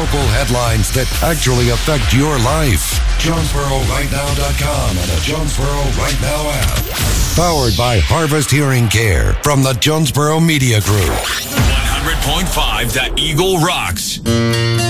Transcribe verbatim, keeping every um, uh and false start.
local headlines that actually affect your life. Jonesboro Right Now dot com and the Jonesboro Right Now app. Powered by Harvest Hearing Care from the Jonesboro Media Group. one hundred point five The Eagle rocks.